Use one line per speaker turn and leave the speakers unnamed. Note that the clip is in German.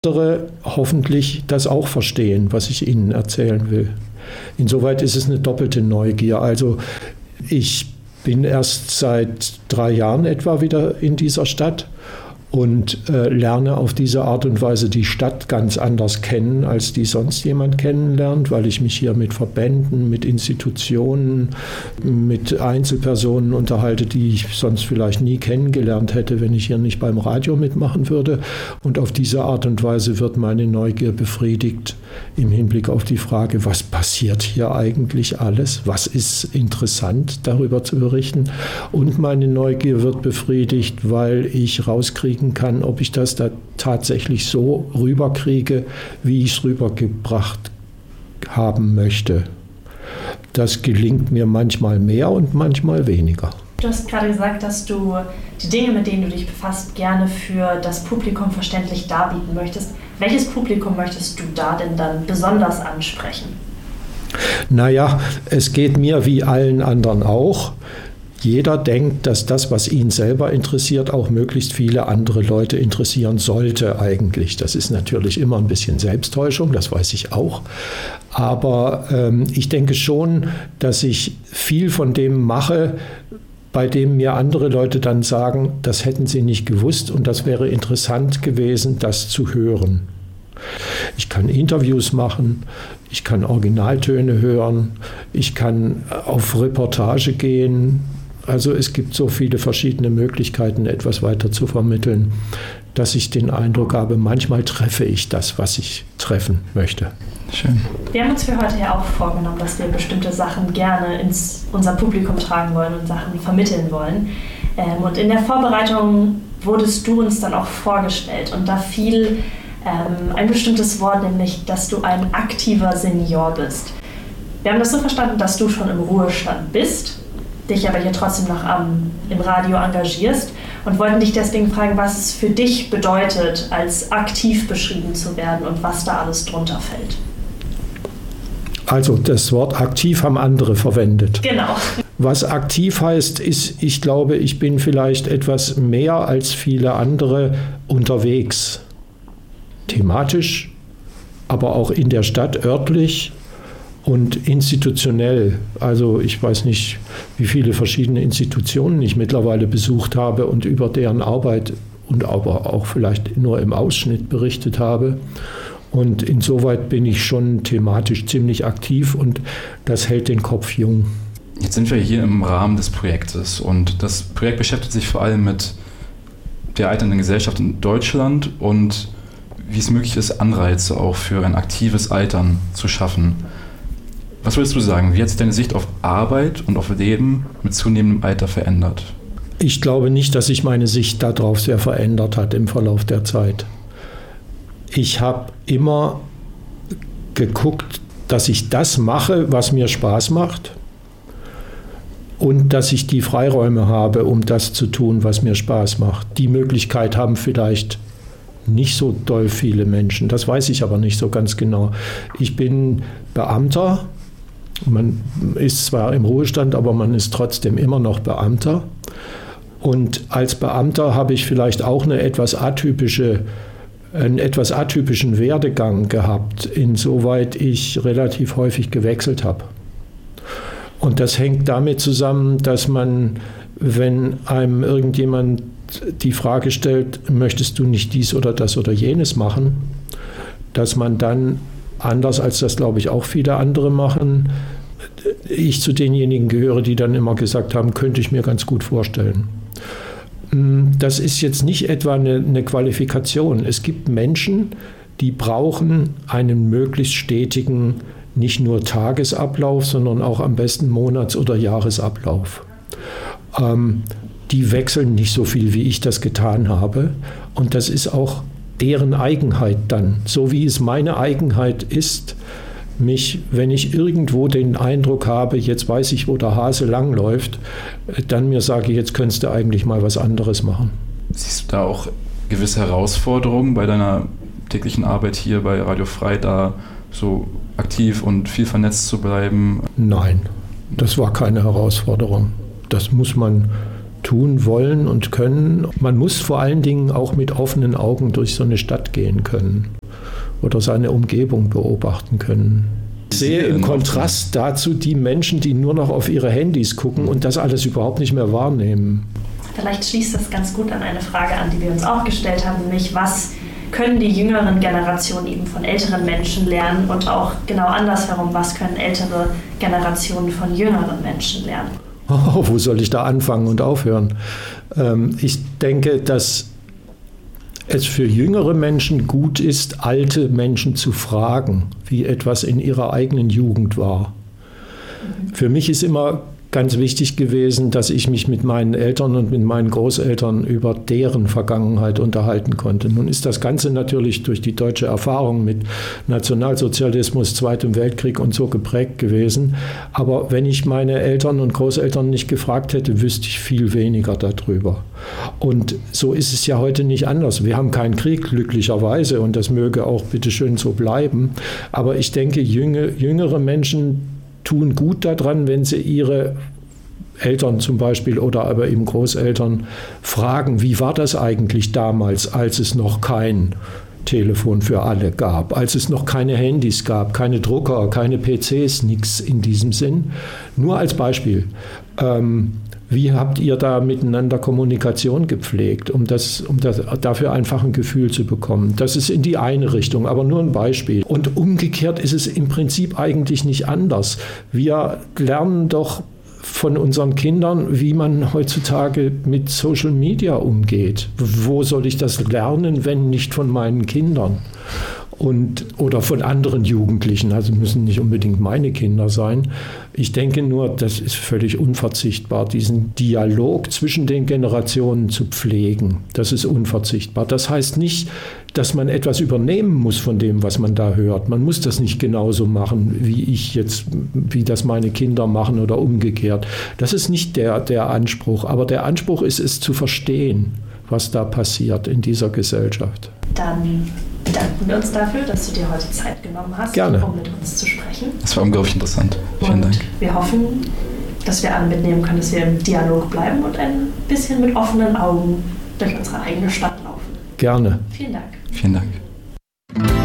andere hoffentlich das auch verstehen, was ich ihnen erzählen will. Insoweit ist es eine doppelte Neugier. Also ich bin erst seit 3 Jahren etwa wieder in dieser Stadt und lerne auf diese Art und Weise die Stadt ganz anders kennen, als die sonst jemand kennenlernt, weil ich mich hier mit Verbänden, mit Institutionen, mit Einzelpersonen unterhalte, die ich sonst vielleicht nie kennengelernt hätte, wenn ich hier nicht beim Radio mitmachen würde. Und auf diese Art und Weise wird meine Neugier befriedigt im Hinblick auf die Frage, was passiert hier eigentlich alles? Was ist interessant, darüber zu berichten? Und meine Neugier wird befriedigt, weil ich rauskriegen kann, ob ich das da tatsächlich so rüberkriege, wie ich es rübergebracht haben möchte. Das gelingt mir manchmal mehr und manchmal weniger.
Du hast gerade gesagt, dass du die Dinge, mit denen du dich befasst, gerne für das Publikum verständlich darbieten möchtest. Welches Publikum möchtest du da denn dann besonders ansprechen?
Naja, es geht mir wie allen anderen auch. Jeder denkt, dass das, was ihn selber interessiert, auch möglichst viele andere Leute interessieren sollte eigentlich. Das ist natürlich immer ein bisschen Selbsttäuschung, das weiß ich auch. Aber ich denke schon, dass ich viel von dem mache, bei dem mir andere Leute dann sagen, das hätten sie nicht gewusst und das wäre interessant gewesen, das zu hören. Ich kann Interviews machen, ich kann Originaltöne hören, ich kann auf Reportage gehen. Also es gibt so viele verschiedene Möglichkeiten, etwas weiter zu vermitteln, dass ich den Eindruck habe, manchmal treffe ich das, was ich treffen möchte.
Schön. Wir haben uns für heute ja auch vorgenommen, dass wir bestimmte Sachen gerne ins unser Publikum tragen wollen und Sachen vermitteln wollen. Und in der Vorbereitung wurdest du uns dann auch vorgestellt und da fiel ein bestimmtes Wort, nämlich, dass du ein aktiver Senior bist. Wir haben das so verstanden, dass du schon im Ruhestand bist, dich aber hier trotzdem noch im Radio engagierst und wollten dich deswegen fragen, was es für dich bedeutet, als aktiv beschrieben zu werden und was da alles drunter fällt.
Also das Wort aktiv haben andere verwendet.
Genau.
Was aktiv heißt, ist, ich glaube, ich bin vielleicht etwas mehr als viele andere unterwegs. Thematisch, aber auch in der Stadt örtlich und institutionell. Also ich weiß nicht, wie viele verschiedene Institutionen ich mittlerweile besucht habe und über deren Arbeit und aber auch vielleicht nur im Ausschnitt berichtet habe. Und insoweit bin ich schon thematisch ziemlich aktiv und das hält den Kopf jung.
Jetzt sind wir hier im Rahmen des Projektes und das Projekt beschäftigt sich vor allem mit der alternden Gesellschaft in Deutschland und wie es möglich ist, Anreize auch für ein aktives Altern zu schaffen. Was würdest du sagen, wie hat sich deine Sicht auf Arbeit und auf Leben mit zunehmendem Alter verändert?
Ich glaube nicht, dass sich meine Sicht darauf sehr verändert hat im Verlauf der Zeit. Ich habe immer geguckt, dass ich das mache, was mir Spaß macht und dass ich die Freiräume habe, um das zu tun, was mir Spaß macht. Die Möglichkeit haben vielleicht nicht so doll viele Menschen, das weiß ich aber nicht so ganz genau. Ich bin Beamter, man ist zwar im Ruhestand, aber man ist trotzdem immer noch Beamter. Und als Beamter habe ich vielleicht auch einen etwas atypischen Werdegang gehabt, insoweit ich relativ häufig gewechselt habe. Und das hängt damit zusammen, dass man, wenn einem irgendjemand die Frage stellt, möchtest du nicht dies oder das oder jenes machen, dass man dann, anders als das glaube ich auch viele andere machen, ich zu denjenigen gehöre, die dann immer gesagt haben, könnte ich mir ganz gut vorstellen. Das ist jetzt nicht etwa eine Qualifikation. Es gibt Menschen, die brauchen einen möglichst stetigen, nicht nur Tagesablauf, sondern auch am besten Monats- oder Jahresablauf. Die wechseln nicht so viel, wie ich das getan habe. Und das ist auch deren Eigenheit dann. So wie es meine Eigenheit ist, wenn ich irgendwo den Eindruck habe, jetzt weiß ich, wo der Hase langläuft, dann mir sage, jetzt könntest du eigentlich mal was anderes machen.
Siehst du da auch gewisse Herausforderungen bei deiner täglichen Arbeit hier bei Radio Frei, da so aktiv und viel vernetzt zu bleiben?
Nein, das war keine Herausforderung. Das muss man tun wollen und können. Man muss vor allen Dingen auch mit offenen Augen durch so eine Stadt gehen können oder seine Umgebung beobachten können. Ich sehe im Kontrast dazu die Menschen, die nur noch auf ihre Handys gucken und das alles überhaupt nicht mehr wahrnehmen.
Vielleicht schließt das ganz gut an eine Frage an, die wir uns auch gestellt haben, nämlich was können die jüngeren Generationen eben von älteren Menschen lernen und auch genau andersherum, was können ältere Generationen von jüngeren Menschen lernen?
Oh, wo soll ich da anfangen und aufhören? Ich denke, dass es für jüngere Menschen gut ist, alte Menschen zu fragen, wie etwas in ihrer eigenen Jugend war. Für mich ist immer ganz wichtig gewesen, dass ich mich mit meinen Eltern und mit meinen Großeltern über deren Vergangenheit unterhalten konnte. Nun ist das Ganze natürlich durch die deutsche Erfahrung mit Nationalsozialismus, Zweitem Weltkrieg und so geprägt gewesen. Aber wenn ich meine Eltern und Großeltern nicht gefragt hätte, wüsste ich viel weniger darüber. Und so ist es ja heute nicht anders. Wir haben keinen Krieg, glücklicherweise, und das möge auch bitteschön so bleiben. Aber ich denke, jüngere Menschen tun gut daran, wenn sie ihre Eltern zum Beispiel oder aber eben Großeltern fragen, wie war das eigentlich damals, als es noch kein Telefon für alle gab, als es noch keine Handys gab, keine Drucker, keine PCs, nichts in diesem Sinn. Nur als Beispiel. Wie habt ihr da miteinander Kommunikation gepflegt, um dafür einfach ein Gefühl zu bekommen? Das ist in die eine Richtung, aber nur ein Beispiel. Und umgekehrt ist es im Prinzip eigentlich nicht anders. Wir lernen doch von unseren Kindern, wie man heutzutage mit Social Media umgeht. Wo soll ich das lernen, wenn nicht von meinen Kindern? Oder von anderen Jugendlichen, also müssen nicht unbedingt meine Kinder sein. Ich denke nur, das ist völlig unverzichtbar, diesen Dialog zwischen den Generationen zu pflegen. Das ist unverzichtbar. Das heißt nicht, dass man etwas übernehmen muss von dem, was man da hört. Man muss das nicht genauso machen, wie das meine Kinder machen oder umgekehrt. Das ist nicht der Anspruch. Aber der Anspruch ist es zu verstehen, was da passiert in dieser Gesellschaft.
Dann bedanken wir uns dafür, dass du dir heute Zeit genommen hast, um mit uns zu sprechen.
Das war unglaublich interessant. Vielen Dank.
Wir hoffen, dass wir alle mitnehmen können, dass wir im Dialog bleiben und ein bisschen mit offenen Augen durch unsere eigene Stadt laufen.
Gerne.
Vielen Dank.
Vielen Dank.